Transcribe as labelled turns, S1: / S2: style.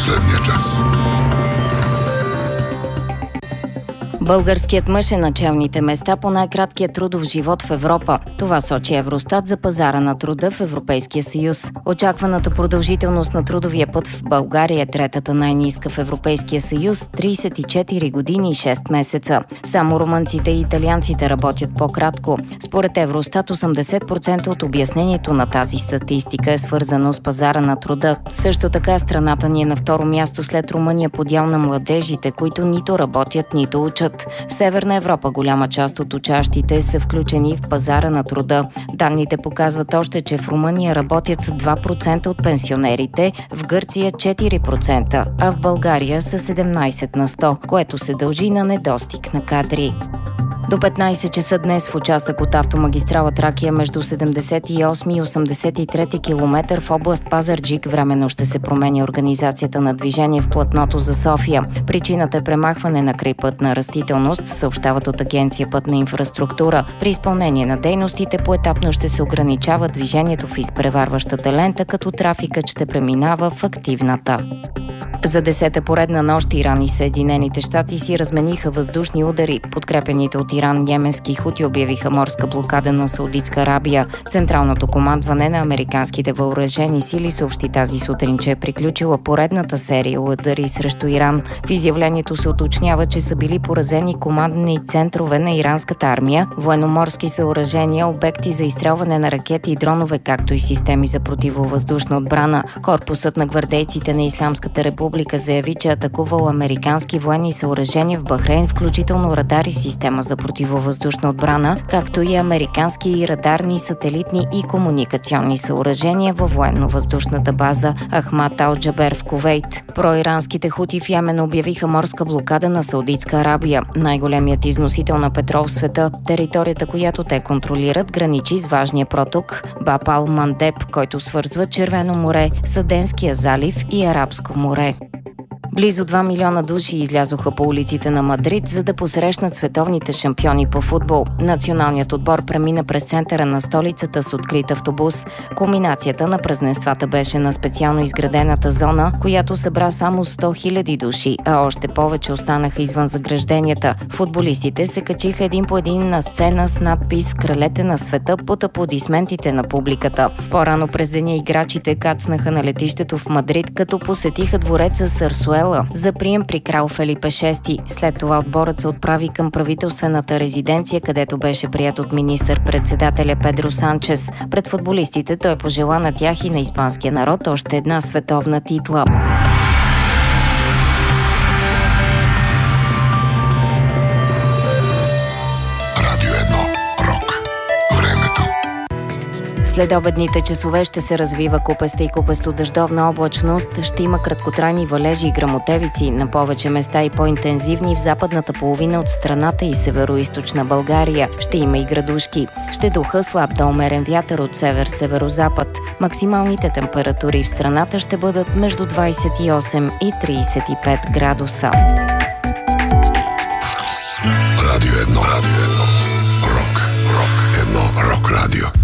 S1: последния час.
S2: Българският мъж е на челните места по най-краткия трудов живот в Европа. Това сочи Евростат за пазара на труда в Европейския съюз. Очакваната продължителност на трудовия път в България е третата най-ниска в Европейския съюз – 34 години и 6 месеца. Само румънците и италианците работят по-кратко. Според Евростат 80% от обяснението на тази статистика е свързано с пазара на труда. Също така страната ни е на второ място след Румъния по дял на младежите, които нито работят, нито учат. В Северна Европа голяма част от учащите са включени в пазара на труда. Данните показват още, че в Румъния работят 2% от пенсионерите, в Гърция 4%, а в България са 17 на 100, което се дължи на недостиг на кадри. До 15 часа днес в участък от автомагистрала Тракия между 78 и 83 км в област Пазарджик временно ще се промени организацията на движение в платното за София. Причината е премахване на крайпътна растителност, съобщават от Агенция Пътна инфраструктура. При изпълнение на дейностите поетапно ще се ограничава движението в изпреварващата лента, като трафикът ще преминава в активната. За 10-та поредна нощ Иран и Съединените щати си размениха въздушни удари. Подкрепените от Иран йеменски хути обявиха морска блокада на Саудитска Арабия. Централното командване на американските въоръжени сили съобщи тази сутрин, че е приключила поредната серия удари срещу Иран. В изявлението се уточнява, че са били поразени командни центрове на иранската армия, военноморски съоръжения, обекти за изстрелване на ракети и дронове, както и системи за противовъздушна отбрана. Корпусът на гвардейците на Ислямската република заяви, че атакувал американски военни съоръжения в Бахрейн, включително радар и система за противовъздушна отбрана, както и американски радарни, сателитни и комуникационни съоръжения във военно-въздушната база Ахмад Ал-Джабер в Кувейт. Проиранските хути в Йемен обявиха морска блокада на Саудитска Арабия. Най-големият износител на петрол в света, територията, която те контролират, граничи с важния проток Баб Ал-Мандеб, който свързва Червено море с Аденския залив и Арабско море. Близо 2 милиона души излязоха по улиците на Мадрид, за да посрещнат световните шампиони по футбол. Националният отбор премина през центъра на столицата с открит автобус. Кулминацията на празненствата беше на специално изградената зона, която събра само 100 000 души, а още повече останаха извън загражденията. Футболистите се качиха един по един на сцена с надпис "Кралете на света" под аплодисментите на публиката. По-рано през деня играчите кацнаха на летището в Мадрид, като посетиха двореца Сарсуела за прием при крал Фелипе VI. След това отборът се отправи към правителствената резиденция, където беше прият от министър-председателя Педро Санчес. Пред футболистите той пожела на тях и на испанския народ още една световна титла.
S1: Радио 1. Рок. Времето.
S2: След обедните часове ще се развива купеста и купесто-дъждовна облачност. Ще има краткотрайни валежи и гръмотевици, на повече места и по-интензивни в западната половина от страната и северо-източна България. Ще има и градушки. Ще духа слаб до умерен вятър от север-северозапад. Максималните температури в страната ще бъдат между 28 и 35 градуса.
S1: Радио 1. Рок. Едно рок радио.